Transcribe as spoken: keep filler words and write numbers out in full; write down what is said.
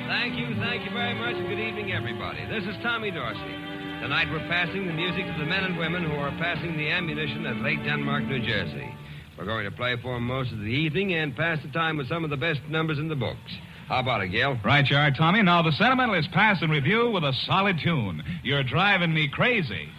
Thank you, thank you very much, and good evening, everybody. This is Tommy Dorsey. Tonight we're passing the music to the men and women who are passing the ammunition at Lake Denmark, New Jersey. We're going to play for them most of the evening and pass the time with some of the best numbers in the books. How about it, Gail? Right you are, Tommy. Now, the Sentimentalist pass in review with a solid tune. You're driving me crazy.